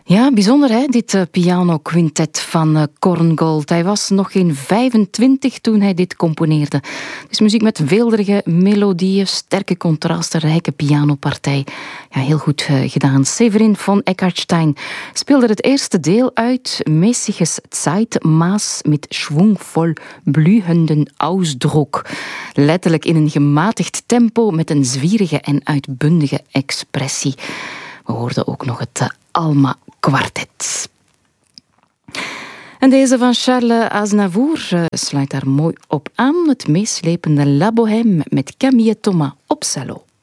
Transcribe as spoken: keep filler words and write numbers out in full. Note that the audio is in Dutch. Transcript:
Ja, bijzonder hè, dit uh, pianoquintet van uh, Korngold. Hij was nog geen vijfentwintig toen hij dit componeerde. Dus muziek met weelderige melodieën, sterke contrasten, rijke pianopartij. Ja, heel goed uh, gedaan. Severin von Eckartstein speelde het eerste deel uit. Mäßiges Zeitmaß mit schwungvoll blühenden Ausdruck. Letterlijk in een gematigd tempo met een zwierige en uitbundige expressie. We hoorden ook nog het uh, Alma Quartet. En deze van Charles Aznavour uh, sluit daar mooi op aan. Het meeslepende La Bohème met Camille Thomas op cello.